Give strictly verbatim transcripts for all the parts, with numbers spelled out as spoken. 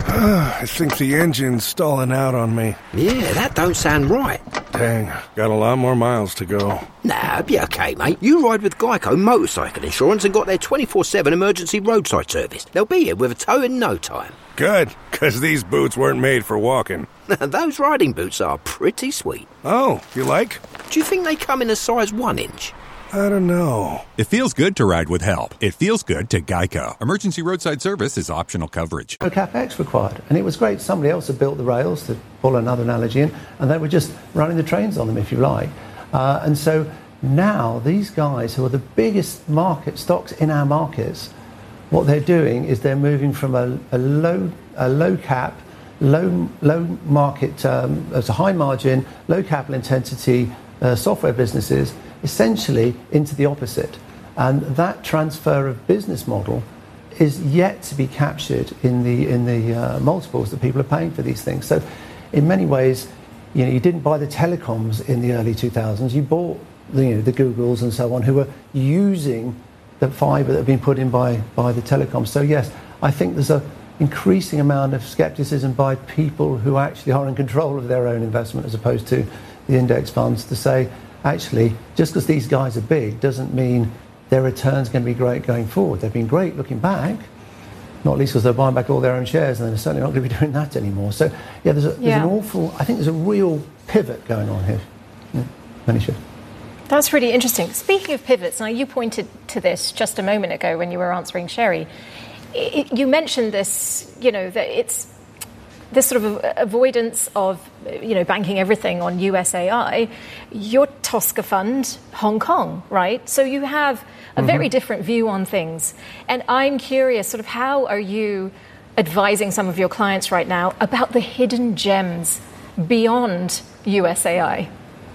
I think the engine's stalling out on me. Yeah, that don't sound right. Dang, got a lot more miles to go. Nah, it'll be okay, mate. You ride with Geico Motorcycle Insurance and got their twenty-four seven emergency roadside service. They'll be here with a tow in no time. Good, because these boots weren't made for walking. Those riding boots are pretty sweet. Oh, you like? Do you think they come in a size one inch? I don't know. It feels good to ride with help. It feels good to Geico. Emergency roadside service is optional coverage. No capex required. And it was great. Somebody else had built the rails, to pull another analogy in, and they were just running the trains on them, if you like. Uh, and so now these guys who are the biggest market stocks in our markets, what they're doing is they're moving from a, a low a low cap, low low market, um, as a high margin, low capital intensity uh, software businesses, essentially into the opposite. And that transfer of business model is yet to be captured in the in the uh, multiples that people are paying for these things. So in many ways, you know, you didn't buy the telecoms in the early two thousands, you bought the, you know, the Googles and so on who were using the fibre that have been put in by, by the telecoms. So yes, I think there's an increasing amount of scepticism by people who actually are in control of their own investment as opposed to the index funds to say, actually, just because these guys are big doesn't mean their return's going to be great going forward. They've been great looking back, not least because they're buying back all their own shares, and they're certainly not going to be doing that anymore. So, yeah, there's, a, there's yeah. an awful, I think there's a real pivot going on here. Yeah, Manisha. That's really interesting. Speaking of pivots, now you pointed to this just a moment ago when you were answering Sherry. It, you mentioned this, you know, that it's this sort of avoidance of, you know, banking everything on U S A I. Your Tosca fund, Hong Kong, right? So you have a very mm-hmm. different view on things. And I'm curious, sort of, how are you advising some of your clients right now about the hidden gems beyond U S A I?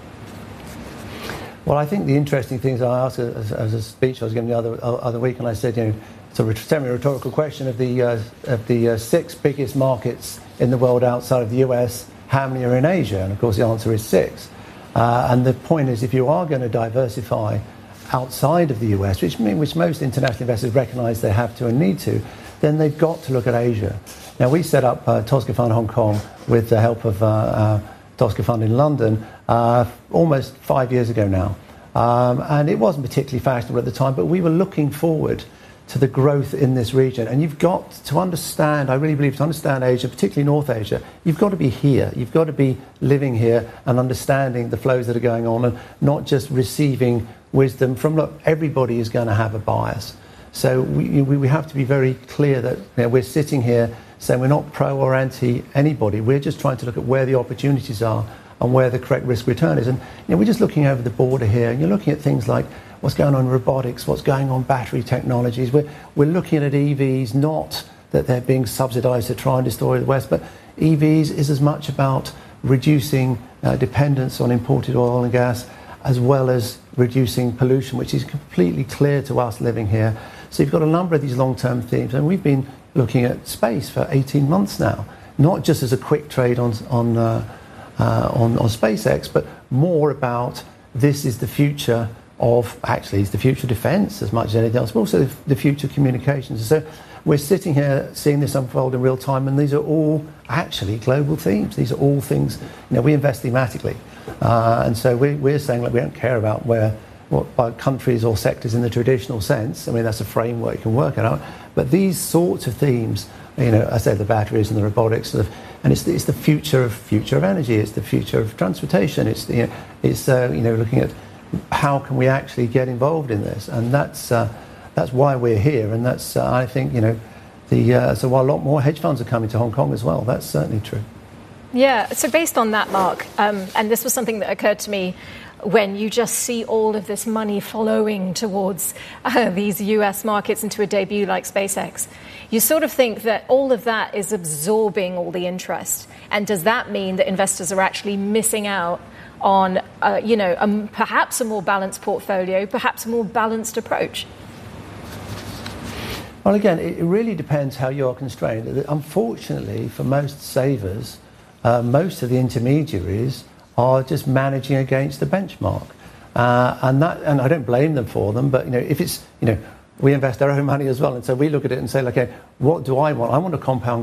Well, I think the interesting things I asked as, as a speech I was giving the other other week, and I said, you know, it's a semi-rhetorical question of the uh, of the uh, six biggest markets in the world outside of the U S, how many are in Asia? And of course, the answer is six. Uh, and the point is, if you are going to diversify outside of the U S, which which most international investors recognise they have to and need to, then they've got to look at Asia. Now, we set up uh, Tosca Fund Hong Kong with the help of uh, our Tosca Fund in London uh, almost five years ago now. Um, and it wasn't particularly fashionable at the time, but we were looking forward to the growth in this region. And you've got to understand, I really believe, to understand Asia, particularly North Asia, you've got to be here. You've got to be living here and understanding the flows that are going on and not just receiving wisdom from, look, everybody is going to have a bias. So we, we, we have to be very clear that, you know, we're sitting here saying we're not pro or anti anybody. We're just trying to look at where the opportunities are and where the correct risk return is. And, you know, we're just looking over the border here, and you're looking at things like what's going on in robotics, what's going on battery technologies. We're, we're looking at E Vs, not that they're being subsidised to try and destroy the West, but E Vs is as much about reducing uh, dependence on imported oil and gas, as well as reducing pollution, which is completely clear to us living here. So you've got a number of these long-term themes, and we've been looking at space for eighteen months now, not just as a quick trade on on uh, uh, on, on SpaceX, but more about this is the future of, actually, it's the future defence as much as anything else, but also the future communications. So we're sitting here seeing this unfold in real time, and these are all actually global themes. These are all things, you know, we invest thematically. Uh, and so we, we're saying that we don't care about where, what by countries or sectors in the traditional sense. I mean, that's a framework you can work it out. But these sorts of themes, you know, I say the batteries and the robotics, sort of, and it's the, it's the future of future of energy. It's the future of transportation. It's the, you know, it's uh, you know, looking at how can we actually get involved in this, and that's uh, that's why we're here. And that's uh, I think, you know, the uh, so while a lot more hedge funds are coming to Hong Kong as well, that's certainly true. Yeah. So based on that, Mark, um, and this was something that occurred to me when you just see all of this money flowing towards uh, these U S markets into a debut like SpaceX, you sort of think that all of that is absorbing all the interest. And does that mean that investors are actually missing out on, uh, you know, um, perhaps a more balanced portfolio, perhaps a more balanced approach? Well, again, it really depends how you are constrained. Unfortunately, for most savers, uh, most of the intermediaries are just managing against the benchmark, uh, and that, and I don't blame them for them. But, you know, if it's, you know, we invest our own money as well, and so we look at it and say, okay, what do I want? I want a compound